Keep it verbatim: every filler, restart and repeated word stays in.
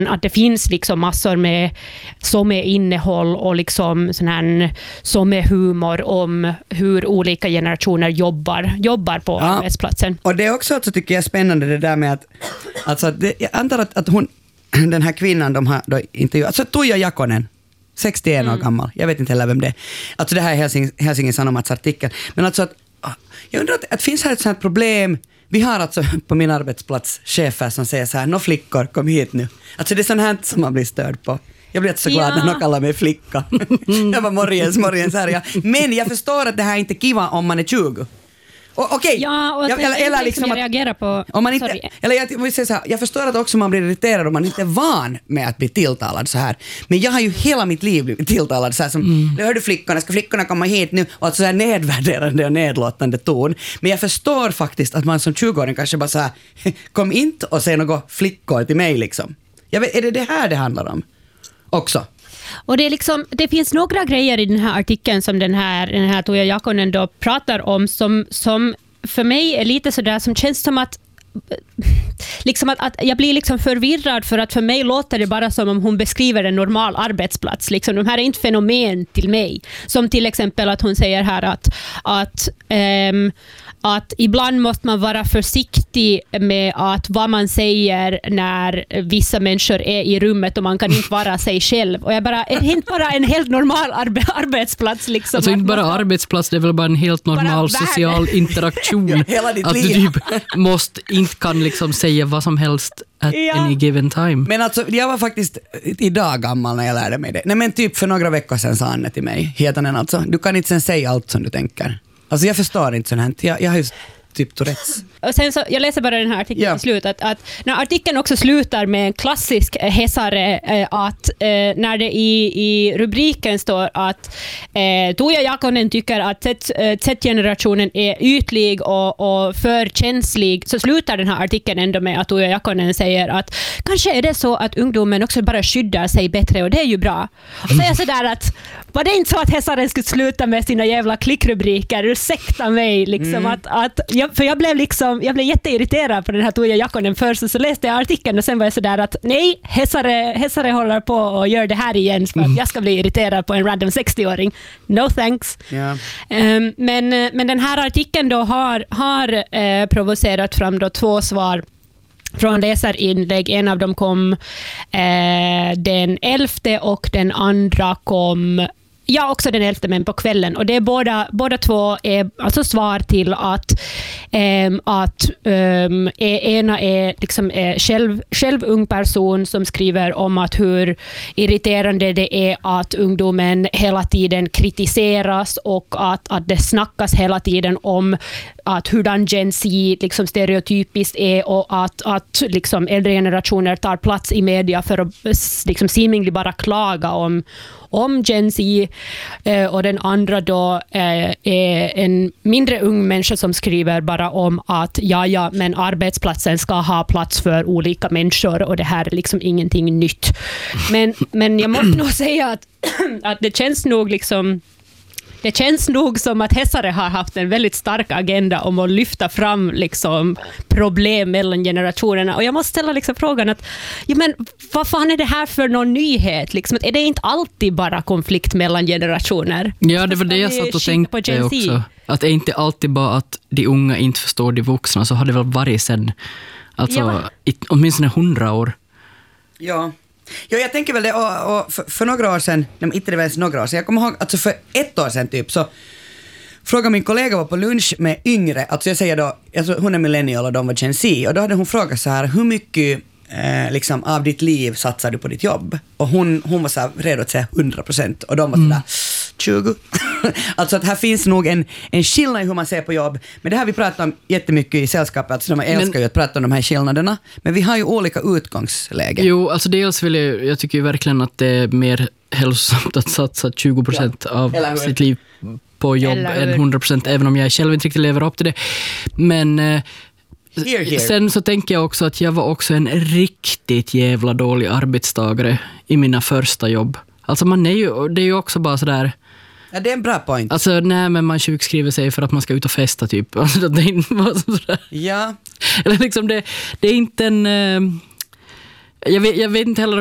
Att det finns liksom massor med som är innehåll och liksom sån här, som är humor om hur olika generationer jobbar, jobbar på ja. arbetsplatsen. Och det är också alltså, tycker jag spännande det där med att, alltså, det, jag antar att, att hon, den här kvinnan de har då intervjuat, alltså Tuija Jakonen, sextioen mm. år gammal, jag vet inte heller vem det är. Alltså det här är Helsing, Helsingin Sanomats artikel. Men alltså att, jag undrar att, att finns här ett sånt här problem. Vi har alltså på min arbetsplats chefer som säger så här, nå flickor, kom hit nu. Alltså det är sånt här som man blir störd på. Jag blir så glad ja. när någon kallar mig flicka. Jag var morgens, morgens här. Ja. Men jag förstår att det här inte är kiva om man är tjugo. Okej, okay. ja, och jag, eller, eller liksom jag reagerar på. Om man inte, eller jag vill säga så här, jag förstår att också man blir irriterad om man inte är van med att bli tilltalad så här. Men jag har ju hela mitt liv blivit tilltalad så här som, mm. hör du flickorna, ska flickorna komma hit nu? Och alltså så här nedvärderande och nedlåtande ton. Men jag förstår faktiskt att man som tjugoåring kanske bara så här, kom inte och säg något flickor till mig liksom. Jag vet, är det det här det handlar om också? Och det, är liksom, det finns några grejer i den här artikeln som den här, den här Tuija Jakonen då pratar om som, som för mig är lite sådär som känns som att liksom att, att jag blir liksom förvirrad för att för mig låter det bara som om hon beskriver en normal arbetsplats. Liksom, de här är inte fenomen till mig. Som till exempel att hon säger här att, att um, att ibland måste man vara försiktig med att vad man säger när vissa människor är i rummet och man kan inte vara sig själv. Och jag bara, är det inte bara en helt normal arbe- arbetsplats? Liksom, alltså inte bara arbetsplats, det är väl bara en helt normal social interaktion. Hela ditt att liv. du typ måste, inte kan liksom säga vad som helst at ja. any given time. Men alltså, jag var faktiskt idag gammal när jag lärde mig det. Nej men typ för några veckor sedan sa Anne till mig, heter den alltså, du kan inte sen säga allt som du tänker. Alltså jag förstår inte sånt här. Jag, jag har ju typ Tourettes. Och sen så, jag läser bara den här artikeln ja. i slut. Att, att när artikeln också slutar med en klassisk hesare eh, att eh, när det i, i rubriken står att eh, Tuija Jakonen tycker att Z-generationen är ytlig och, och för känslig, så slutar den här artikeln ändå med att Tuija Jakonen säger att kanske är det så att ungdomen också bara skyddar sig bättre och det är ju bra. Och så är jag sådär att var det inte så att häsaren skulle sluta med sina jävla klickrubriker? Ursäkta mig liksom mm. att, att jag, för jag blev liksom jag blev jätteirriterad på den här Tuija Jakonen först, så läste jag artikeln och sen var jag sådär att nej, häsare, häsare håller på och gör det här igen för att jag ska bli irriterad på en random sextio-åring. No thanks. Yeah. Um, men, men den här artikeln då har, har eh, provocerat fram då två svar från läsarinlägg. En av dem kom eh, den elfte och den andra kom ja, också den elfte men på kvällen. Och det är båda, båda två är alltså svar till att, ähm, att ähm, ena är liksom är själv, själv ung person som skriver om att hur irriterande det är att ungdomen hela tiden kritiseras och att, att det snackas hela tiden om att hurdan Gen Z liksom stereotypiskt är och att, att liksom äldre generationer tar plats i media för att liksom seemingly bara klaga om om Gen Z, eh, och den andra då eh, är en mindre ung människa som skriver bara om att ja, ja, men arbetsplatsen ska ha plats för olika människor och det här är liksom ingenting nytt. Men, men jag måste nog säga att, att det känns nog liksom Det känns nog som att häsare har haft en väldigt stark agenda om att lyfta fram liksom problem mellan generationerna. Och jag måste ställa liksom frågan att ja, men vad fan är det här för någon nyhet? Liksom, är det inte alltid bara konflikt mellan generationer? Ja, det var det jag satt och tänkte också. Att det är inte alltid bara att de unga inte förstår de vuxna, så har det väl varit sen alltså, ja. i, åtminstone hundra år. Ja. Ja, jag tänker väl det, och, och för, för några år sedan, nej, inte det var ens några år sedan, jag kommer ihåg, alltså för ett år sedan typ, så frågade min kollega var på lunch med yngre, alltså jag säger då, alltså hon är millennial och de var Gen Z, och då hade hon frågat så här, hur mycket eh, liksom, av ditt liv satsar du på ditt jobb? Och hon, hon var så här, redo att säga hundra procent, och de var så där, tjugo. Alltså att här finns nog en, en skillnad i hur man ser på jobb. Men det här vi pratar om jättemycket i sällskapet. Alltså de älskar men, ju att prata om de här skillnaderna. Men vi har ju olika utgångslägen. Jo, alltså dels vill jag, jag tycker ju verkligen att det är mer hälsosamt att satsa tjugo procent ja. av sitt liv på jobb än hundra procent. Även om jag själv inte riktigt lever upp till det. Men eh, here, here. sen så tänker jag också att jag var också en riktigt jävla dålig arbetstagare i mina första jobb. Alltså man är ju, det är ju också bara sådär. Ja, det är en bra point. Alltså, nej, men man sjukskriver sig för att man ska ut och festa, typ. Alltså, det är inte bara sådär. Ja. Eller liksom, det, det är inte en... Jag vet, jag vet inte heller